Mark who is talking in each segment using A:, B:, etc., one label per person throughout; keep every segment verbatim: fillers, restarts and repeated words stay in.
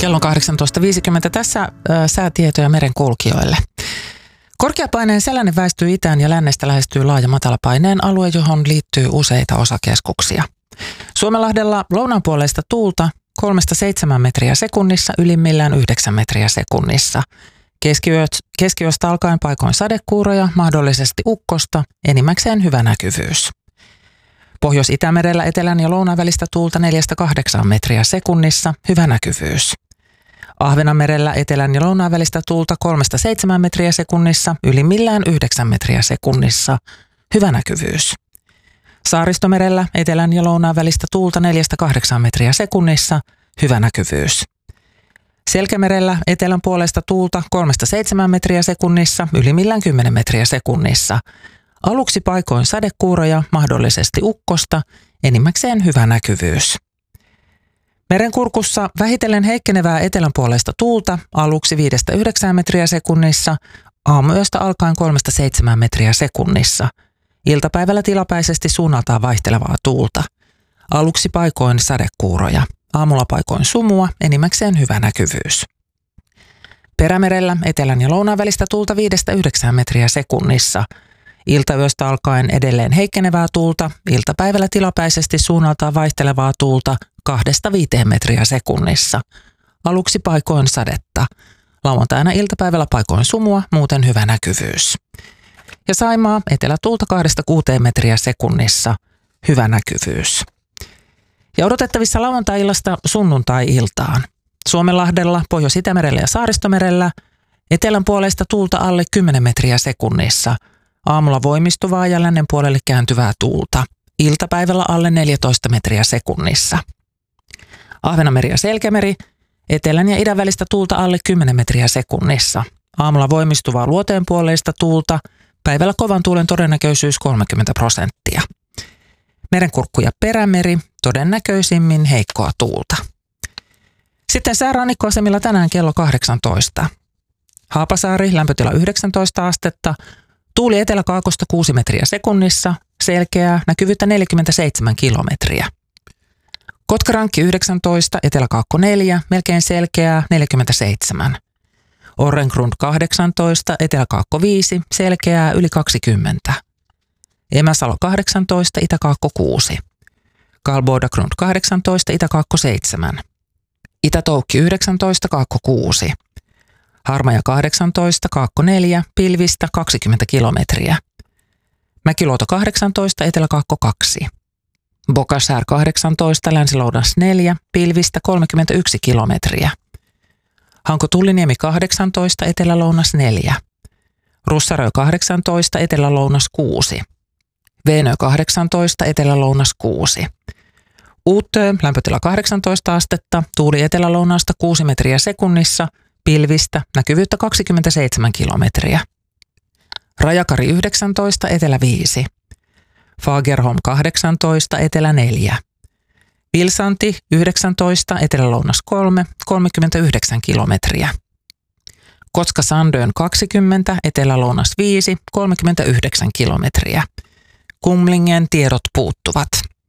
A: Kello kahdeksantoista viisikymmentä tässä ää, säätietoja merenkulkijoille. Korkeapaineen selänne väistyy itään ja lännestä lähestyy laaja matalapaineen alue, johon liittyy useita osakeskuksia. Suomenlahdella lounaanpuoleista tuulta kolmesta seitsemään metriä sekunnissa, ylimmillään yhdeksän metriä sekunnissa. Keskiyöstä alkaen paikoin sadekuuroja, mahdollisesti ukkosta, enimmäkseen hyvä näkyvyys. Pohjois-Itämerellä etelän ja lounaan välistä tuulta neljästä kahdeksaan metriä sekunnissa, hyvä näkyvyys. Ahvenanmerellä etelän ja lounaan välistä tuulta kolmesta seitsemään metriä sekunnissa, ylimmillään yhdeksän metriä sekunnissa, hyvä näkyvyys. Saaristomerellä etelän ja lounaan välistä tuulta neljästä kahdeksaan metriä sekunnissa, hyvä näkyvyys. Selkämerellä etelän puolesta tuulta kolmesta seitsemään metriä sekunnissa, ylimmillään kymmenen metriä sekunnissa. Aluksi paikoin sadekuuroja, mahdollisesti ukkosta, enimmäkseen hyvä näkyvyys. Merenkurkussa vähitellen heikkenevää etelän puolesta tuulta, aluksi viidestä yhdeksään metriä sekunnissa, aamuyöstä alkaen kolmesta seitsemään metriä sekunnissa. Iltapäivällä tilapäisesti suunnaltaan vaihtelevaa tuulta. Aluksi paikoin sadekuuroja, aamulla paikoin sumua, enimmäkseen hyvä näkyvyys. Perämerellä etelän ja lounaan välistä tuulta viidestä yhdeksään metriä sekunnissa. Iltayöstä alkaen edelleen heikkenevää tuulta, iltapäivällä tilapäisesti suunnaltaan vaihtelevaa tuulta kahdesta viiteen metriä sekunnissa. Aluksi paikoin sadetta. Lauantaina iltapäivällä paikoin sumua, muuten hyvä näkyvyys. Ja Saimaa etelätuulta kahdesta kuuteen metriä sekunnissa, hyvä näkyvyys. Ja odotettavissa lauantai-illasta sunnuntai-iltaan. Suomenlahdella, Pohjois-Itämerellä ja Saaristomerellä etelän puolesta tuulta alle kymmenen metriä sekunnissa. Aamulla voimistuvaa ja lännen puolelle kääntyvää tuulta. Iltapäivällä alle neljätoista metriä sekunnissa. Ahvenanmeri ja Selkämeri, etelän ja idän välistä tuulta alle kymmenen metriä sekunnissa. Aamulla voimistuvaa luoteenpuoleista tuulta, päivällä kovan tuulen todennäköisyys kolmekymmentä prosenttia. Merenkurkku ja Perämeri, todennäköisimmin heikkoa tuulta. Sitten säärannikkoasemilla tänään kello kahdeksantoista. Haapasaari, lämpötila yhdeksäntoista astetta, tuuli eteläkaakosta kuusi metriä sekunnissa, selkeää, näkyvyyttä neljäkymmentäseitsemän kilometriä. Kotkarankki yhdeksäntoista, eteläkaakko neljä, melkein selkeää, neljäkymmentäseitsemän. Orrengrund kahdeksantoista, eteläkaakko viisi, selkeää, yli kaksikymmentä. Emäsalo kahdeksantoista, itäkaakko kuusi. Karlbodagrund kahdeksantoista, itäkaakko seitsemän. Itätoukki yhdeksäntoista, kaakko kuusi. Harmaja kahdeksantoista, kaakko neljä, pilvistä kaksikymmentä kilometriä. Mäkiluoto kahdeksantoista, eteläkaakko kaksi. Bokasaar kahdeksantoista, länsiloudas neljä, pilvistä kolmekymmentäyksi kilometriä. Hanko-Tulliniemi kahdeksantoista, etelälounas neljä. Russarö kahdeksantoista, etelälounas kuusi. Veenö kahdeksantoista, etelälounas kuusi. Uuttöö, lämpötila kahdeksantoista astetta, tuuli etelälounaasta kuusi metriä sekunnissa, pilvistä, näkyvyyttä kaksikymmentäseitsemän kilometriä. Rajakari yhdeksäntoista, etelä viisi. Fagerholm kahdeksantoista, etelä neljä. Vilsanti yhdeksäntoista, etelälounas kolme, kolmekymmentäyhdeksän kilometriä. Kotka-Sandön kaksikymmentä, etelälounas viisi, kolmekymmentäyhdeksän kilometriä. Kumlingen tiedot puuttuvat.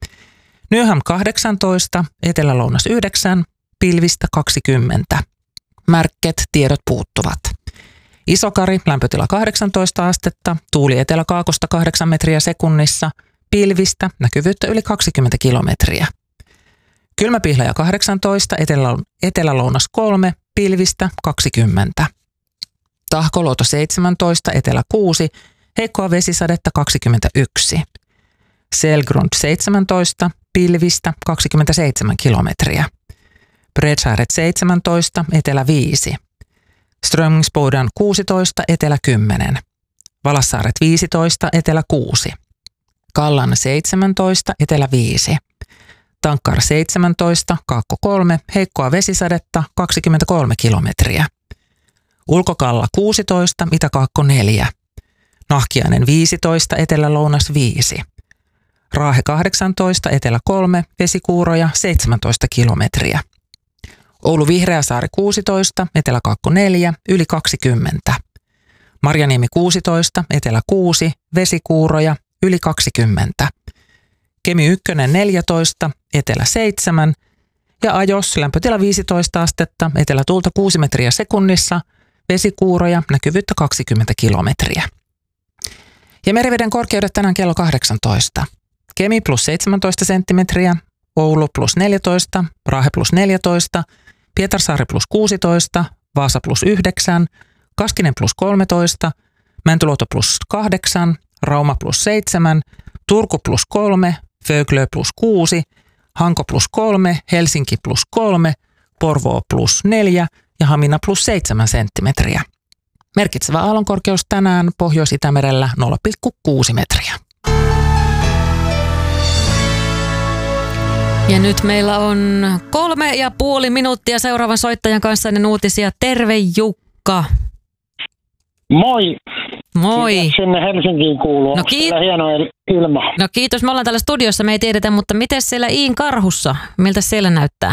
A: Nyham kahdeksantoista, etelälounas yhdeksän, pilvistä kaksikymmentä. Märket tiedot puuttuvat. Isokari, lämpötila kahdeksantoista astetta, tuuli eteläkaakosta kahdeksan metriä sekunnissa, pilvistä, näkyvyyttä yli kaksikymmentä kilometriä. Kylmäpihlaja kahdeksantoista, etelä, etelälounas kolme, pilvistä kaksikymmentä. Tahkoluoto seitsemäntoista, etelä kuusi, heikkoa vesisadetta kaksikymmentäyksi. Selgrund seitsemäntoista, pilvistä kaksikymmentäseitsemän kilometriä. Bredsaaret seitsemäntoista, etelä viisi. Strömmingsbodan kuusitoista, etelä kymmenen. Valassaaret viisitoista, etelä kuusi. Kallan seitsemäntoista, etelä viisi. Tankkar seitsemäntoista, kaakko kolme, heikkoa vesisadetta kaksikymmentäkolme kilometriä. Ulkokalla kuusitoista, itäkaakko neljä. Nahkiainen viisitoista, etelä-lounas viisi. Raahe kahdeksantoista, etelä kolme, vesikuuroja seitsemäntoista kilometriä. Oulu Vihreäsaari kuusitoista, eteläkaakko neljä, yli kaksikymmentä. Marjaniemi kuusitoista, etelä kuusi, vesikuuroja yli kaksikymmentä. Kemi yksi neljätoista, etelä seitsemän, Ja ajos lämpötila viisitoista astetta, etelätuulta kuusi metriä sekunnissa, vesikuuroja, näkyvyyttä kaksikymmentä kilometriä. Ja meriveden korkeudet tänään kello kahdeksantoista. Kemi plus seitsemäntoista senttimetriä, Oulu plus neljätoista, Raahe plus neljätoista, Pietarsaari plus kuusitoista, Vaasa plus yhdeksän, Kaskinen plus kolmetoista, Mäntyluoto plus kahdeksan, Rauma plus seitsemän, Turku plus kolme, Föglö plus kuusi, Hanko plus kolme, Helsinki plus kolme, Porvoo plus neljä ja Hamina plus seitsemän senttimetriä. Merkitsevä aallonkorkeus tänään Pohjois-Itämerellä nolla pilkku kuusi metriä.
B: Ja nyt meillä on kolme ja puoli minuuttia seuraavan soittajan kanssa ennen uutisia. Terve Jukka.
C: Moi.
B: Moi.
C: Kiitos, sinne Helsinkiin kuuluu.
B: No
C: Onko
B: kiit-
C: siellä hieno ilma?
B: No kiitos, me ollaan täällä studiossa, me ei tiedetä, mutta miten siellä Iin karhussa? Miltä siellä näyttää?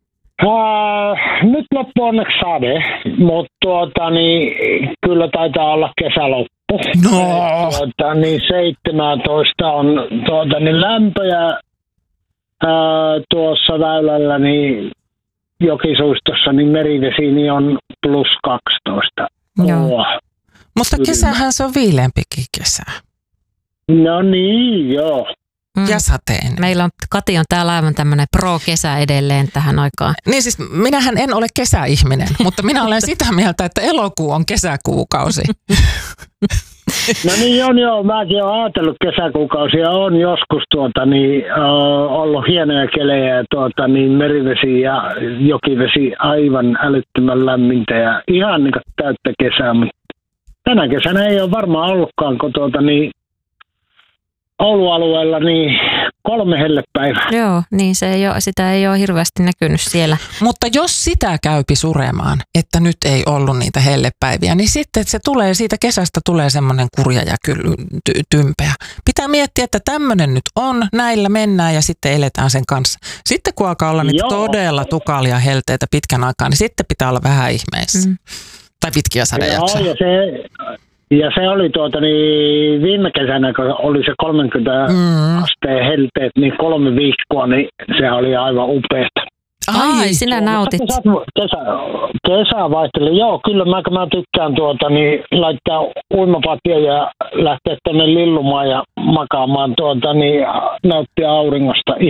C: Äh, nyt loppu onneksi sade, mutta tuota, niin, kyllä taitaa olla kesäloppu.
A: No.
C: Tuota, niin seitsemäntoista on tuota, niin lämpö ja ää, tuossa väylällä niin Jokisuistossa niin merivesi niin on plus kaksitoista.
B: Joo.
C: Oh.
A: Mutta
C: Kyllä.
A: kesähän se on viileämpikin kesä.
C: No niin, joo.
B: Mm.
A: Ja sateinen.
B: Meillä on, Kati on täällä aivan tämmöinen pro-kesä edelleen tähän aikaan.
A: Niin siis minähän en ole kesäihminen, mutta minä olen sitä mieltä, että elokuu on kesäkuukausi.
C: No niin on joo, mäkin olen ajatellut kesäkuukausia, on joskus tuota, niin, äh, ollut hienoja kelejä ja tuota, niin merivesi ja jokivesi aivan älyttömän lämmintä ja ihan niin kuin täyttä kesää, mutta tänä kesänä ei ole varmaan ollutkaan, kun tuota, niin, Oulu-alueella niin kolme hellepäivää.
B: Joo, niin se ei ole, sitä ei ole hirveästi näkynyt siellä.
A: Mutta jos sitä käypi suremaan, että nyt ei ollut niitä hellepäiviä, niin sitten se tulee, siitä kesästä tulee semmoinen kurja ja kyllä ty- tympeä. Pitää miettiä, että tämmöinen nyt on, näillä mennään ja sitten eletään sen kanssa. Sitten kun alkaa olla niitä
C: Joo.
A: todella tukalia helteitä pitkän aikaa, niin sitten pitää olla vähän ihmeessä. Mm. Tai pitkiä sadejaksoja.
C: Joo, ja se, ja se oli tuota, niin viime kesänä, kun oli se kolmekymmentä
A: Mm.
C: asteen helteet, niin kolme viikkoa, niin se oli aivan upeata.
B: Ai, sinä nautit.
C: Kesä, kesä, kesä vaihteli. Joo, kyllä mä, mä tykkään tuota, niin laittaa uimapatja ja lähteä tuonne lillumaan ja makaamaan tuota, niin nauttia auringosta